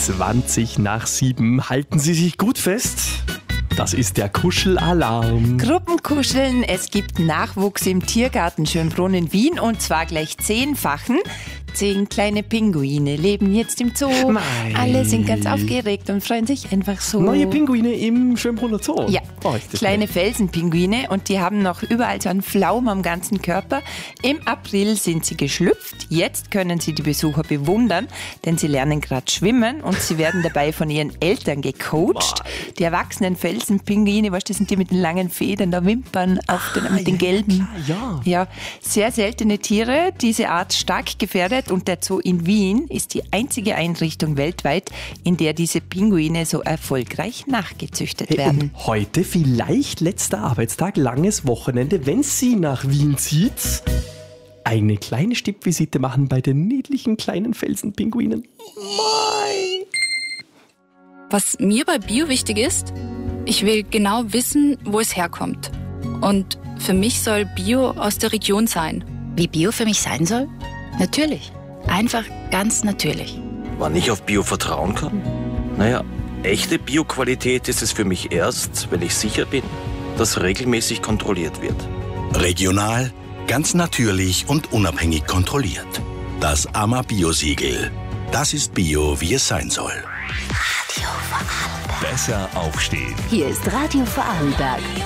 7:20. Halten Sie sich gut fest. Das ist der Kuschelalarm. Gruppenkuscheln. Es gibt Nachwuchs im Tiergarten Schönbrunn in Wien und zwar gleich 10-fachen. 10 kleine Pinguine leben jetzt im Zoo. Mei. Alle sind ganz aufgeregt und freuen sich einfach so. Neue Pinguine im Schönbrunner Zoo? Ja, Oh, ist das kleine nett. Felsenpinguine und die haben noch überall so einen Flaum am ganzen Körper. Im April sind sie geschlüpft. Jetzt können sie die Besucher bewundern, denn sie lernen gerade schwimmen und sie werden dabei von ihren Eltern gecoacht. Die erwachsenen Felsenpinguine, weißt du, das sind die mit den langen Federn, der Wimpern mit den gelben. klar, Ja, sehr seltene Tiere, diese Art stark gefährdet und der Zoo in Wien ist die einzige Einrichtung weltweit, in der diese Pinguine so erfolgreich nachgezüchtet werden. Und heute vielleicht letzter Arbeitstag, langes Wochenende, wenn Sie nach Wien zieht, eine kleine Stippvisite machen bei den niedlichen kleinen Felsenpinguinen. Was mir bei Bio wichtig ist, ich will genau wissen, wo es herkommt. Und für mich soll Bio aus der Region sein. Wie Bio für mich sein soll? Natürlich. Einfach ganz natürlich. Wann ich auf Bio vertrauen kann? Naja, echte Bio-Qualität ist es für mich erst, wenn ich sicher bin, dass regelmäßig kontrolliert wird. Regional, ganz natürlich und unabhängig kontrolliert. Das AMA-Bio-Siegel. Das ist Bio, wie es sein soll. Besser aufstehen. Hier ist Radio Vorarlberg.